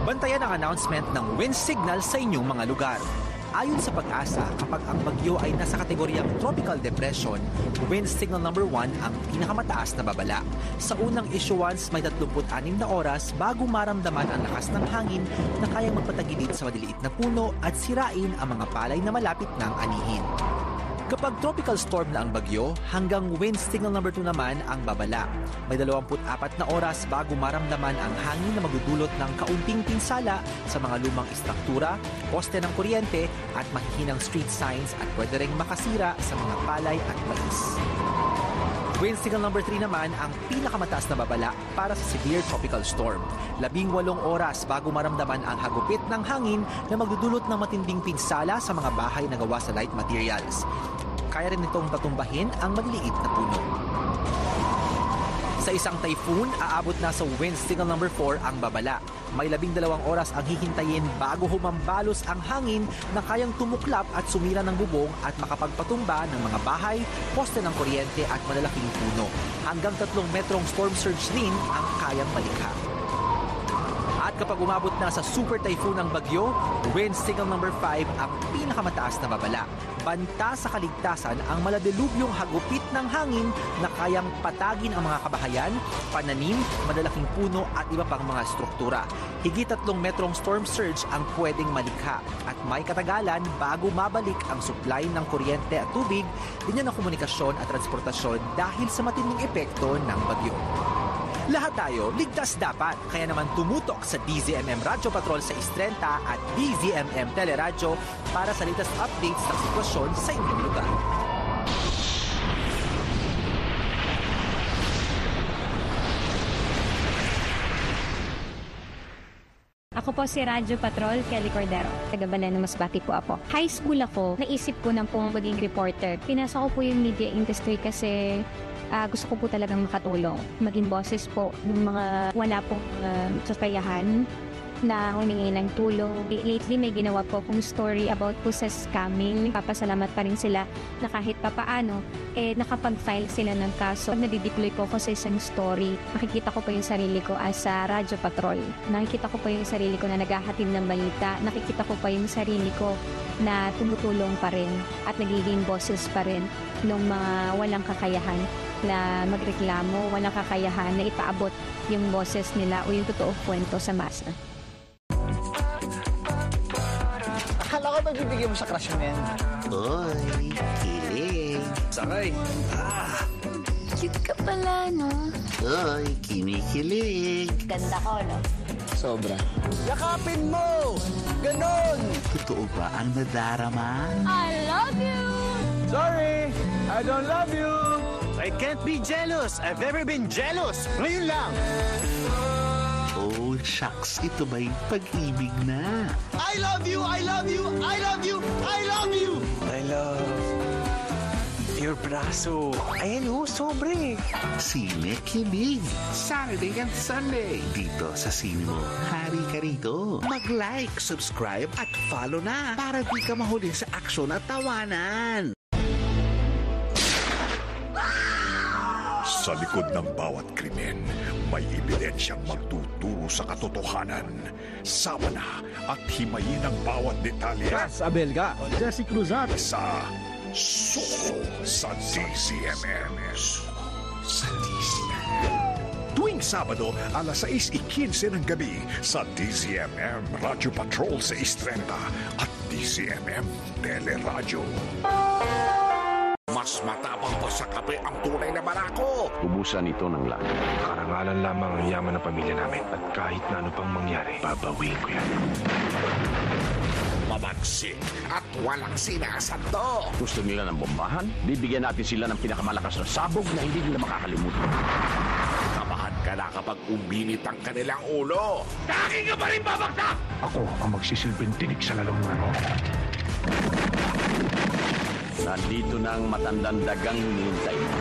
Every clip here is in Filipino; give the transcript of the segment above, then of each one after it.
Bantayan ang announcement ng wind signal sa inyong mga lugar. Ayon sa Pag-asa, kapag ang bagyo ay nasa kategoryang tropical depression, wind signal number 1 ang pinakamataas na babala. Sa unang issuance, may 36 na oras bago maramdaman ang lakas ng hangin na kayang magpatagilid sa maliliit na puno at sirain ang mga palay na malapit ng anihin. Kapag tropical storm na ang bagyo, hanggang wind signal number 2 naman ang babala. May 24 na oras bago maramdaman ang hangin na magdudulot ng kaunting pinsala sa mga lumang istruktura, poste ng kuryente at mahihinang street signs at pwede ring makasira sa mga palay at mais. Wind signal number 3 naman ang pinakamataas na babala para sa severe tropical storm. 18 oras bago maramdaman ang hagupit ng hangin na magdudulot ng matinding pinsala sa mga bahay na gawa sa light materials. Kaya rin itong tatumbahin ang maliliit na puno. Sa isang typhoon, aabot na sa wind signal number 4 ang babala. May 12 oras ang hihintayin bago humambalos ang hangin na kayang tumuklap at sumira ng bubong at makapagpatumba ng mga bahay, poste ng kuryente at malalaking puno. Hanggang 3 metrong storm surge din ang kayang malikha. At kapag umabot na sa super typhoon ng bagyo, wind signal number 5 ang pinakamataas na babala. Banta sa kaligtasan ang maladilubyong hagupit ng hangin na kayang patagin ang mga kabahayan, pananim, malalaking puno at iba pang mga struktura. Higit 3 metrong storm surge ang pwedeng malikha at may katagalan bago mabalik ang supply ng kuryente at tubig, linya ng komunikasyon at transportasyon dahil sa matinding epekto ng bagyo. Lahat tayo, ligtas dapat. Kaya naman tumutok sa DZMM Radyo Patrol sa Istrenta at DZMM Teleradyo para sa latest updates ng sitwasyon sa inyong lugar. Ako po si Radyo Patrol, Kelly Cordero. Taga Baleno, Masbate po ako. High school ako, naisip ko na po maging reporter. Pinasok ko po yung media industry kasi gusto ko po talagang makatulong. Maging boses po ng mga wala pong kakayahan na humingi ng tulong. Lately, may ginawa po akong story about po sa scamming. Papasalamat pa rin sila na kahit papaano, nakapag-file sila ng kaso. Pag nadideploy po ako sa isang story, makikita ko po yung sarili ko as a Radyo Patrol. Nakikita ko po yung sarili ko na naghahatid ng balita. Nakikita ko po yung sarili ko na tumutulong pa rin at nagiging boses pa rin ng mga walang kakayahan na magreklamo, walang kakayahan na ipaabot yung boses nila o yung totoong kwento sa masa. Akala ko magbibigay mo sa crush mo yan. Oy, kilig. Sakay. Cute ka pala, no? Oy, kinikilig. Ganda ko, no? Sobra. Yakapin mo! Ganon! Totoo ba ang nadarama? I love you! Sorry! I don't love you! I can't be jealous. I've never been jealous. Ngayon lang. Oh, shucks. Ito ba'y pag-ibig na? I love you! I love you! I love you! I love you! I love your braso. Ayan o, sobre. Sine Kilig. Saturday and Sunday. Dito sa Sine mo. Hari ka rito. Mag-like, subscribe at follow na para di ka mahuli sa aksyon at tawanan. Sa likod ng bawat krimen, may ebidensyang magtuturo sa katotohanan. Sama na at himayin ang bawat detalye. Cas Abelga, Jesse Cruzat. Sa Suko sa DZMM. Sa DZMM. Tuwing Sabado, alas 6:15 ng gabi sa DZMM Radyo Patrol sa Istrenta at DZMM Teleradyo. Mas matapang pa sa kape ang tunay na barako. Ubusan ito ng lahat. Karangalan lamang ang yaman ng pamilya namin. At kahit na ano pang mangyari, babawiin ko yan. Mabagsik at walang sinasando. Gusto nila ng bombahan? Bibigyan natin sila ng pinakamalakas na sabog na hindi nila makakalimutan. Kabahan ka na kapag uminit ang kanilang ulo. Daki ka pa rin babagsak! Ako ang magsisilbing tinig sa lalamunan mo. Nandito na ang matandang dagang hinihintay mo.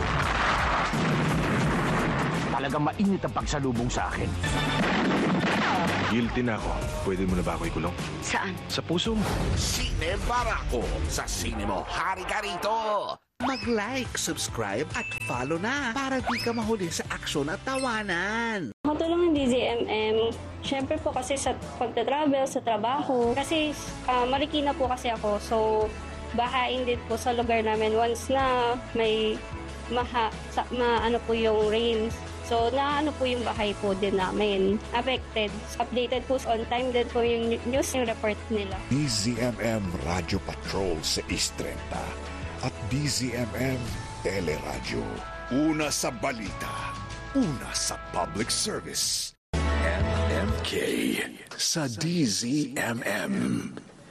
Talagang mainit ang pagsalubong sa akin. Guilty na ako. Pwede mo na ba ako ikulong? Saan? Sa puso mo. Sine Barako sa Sine mo. Hari ka rito! Mag-like, subscribe at follow na para di ka mahuli sa aksyon at tawanan. Makatulong ng DZMM Siyempre po kasi sa pagta-travel, sa trabaho. Kasi Marikina po kasi ako. So, bahain din po sa lugar namin once na may ano po yung rains. So, naano po yung bahay po din namin. Affected. Updated po on time din po yung news, yung report nila. DZMM Radio Patrol sa East 30 at DZMM Teleradyo. Una sa balita, una sa public service. MMK sa DZMM.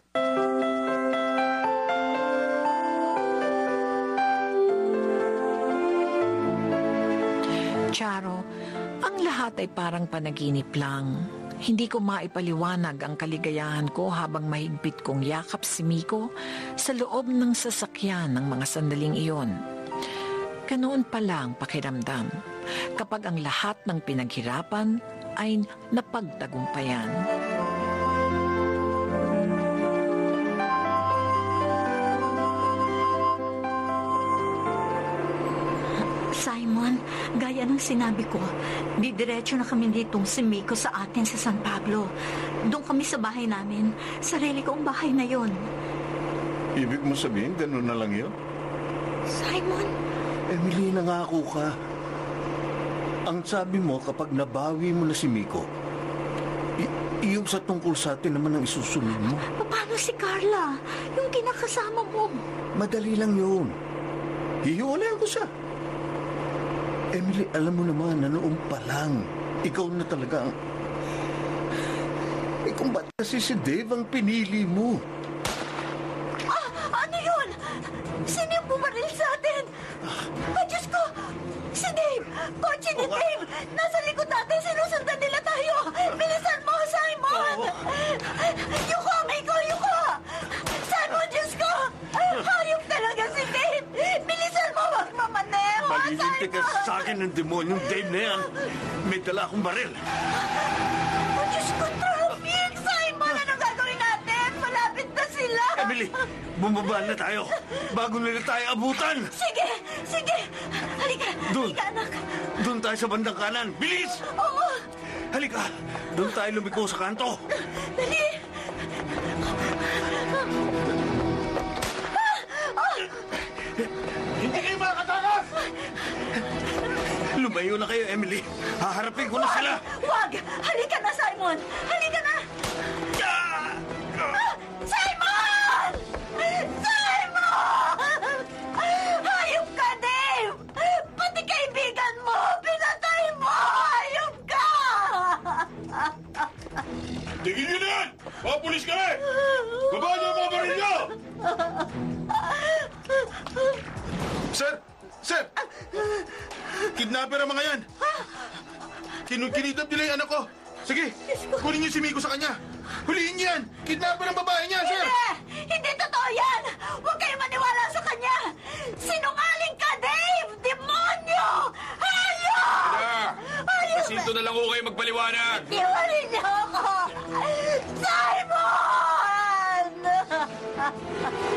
Charo, ang lahat ay parang panaginip lang. Hindi ko maipaliwanag ang kaligayahan ko habang mahigpit kong yakap si Miko sa loob ng sasakyan ng mga sandaling iyon. Ganoon pala ang pakiramdam kapag ang lahat ng pinaghirapan ay napagtagumpayan. Simon, gaya ng sinabi ko, didiretso na kami ditong si Miko sa atin sa San Pablo. Doon kami sa bahay namin. Sarili ko ang bahay na yon. Ibig mo sabihin, ganun na lang yun? Simon? Emily, nangako ka. Ang sabi mo, kapag nabawi mo na si Miko, yung sa tungkol sa atin naman ang isusunod mo. Paano si Carla? Yung kinakasama mo? Madali lang yun. Hihiwalayan ko siya. Emily, alam mo naman na noon pa lang, ikaw na talaga ang... kung ba't kasi si Dave ang pinili mo? Ano yun? Sino yung bumaril sa atin? Diyos ko! Si Dave! Kotse ni Dave! Nasa likod natin, sinusundan nila tayo! Bilisan mo, Simon! Yuko, Miko, yuko! Simon, Diyos ko! Hayop talaga si Dave! Bilisan mo, wag mamaneho! Malilinti ka sa akin ng demonyong Dave na yan. May dala akong baril. Diyos ko, traffic! Simon, anong gagawin natin? Malapit na sila! Emily, bumaba na tayo bago nila tayo abutan! Sige! Sige! Halika! Halika, anak! Doon tayo sa bandang kanan! Bilis! Oo! Halika! Doon tayo lumiko sa kanto! Dali! Hindi kayo makakatakas! Lumayo na kayo, Emily. Haharapin ko na sila! Wag! Halika na, Simon! Halika na! Simon! Simon! Hayop ka, Dave! Pati kaibigan mo! Pinatay mo! Hayop ka! Tigil nyo na yan! Mga pulis kami! Baba niyo ang mga baril niyo! Sir! Sir! Kidnapper ang mga yan! Kinidnap nila yung anak ko! Sige, kunin niyo si Miko sa kanya! Huliin niyo yan! Kidnapper ang babae niya, sir! Hindi! Hindi totoo yan! Huwag kayo maniwala sa kanya! Sinungaling ka, Dave! Demonyo! Hayop! Hayop! Sinto na lang ko kayo magpaliwanag! Iwanin niyo ako! Simon!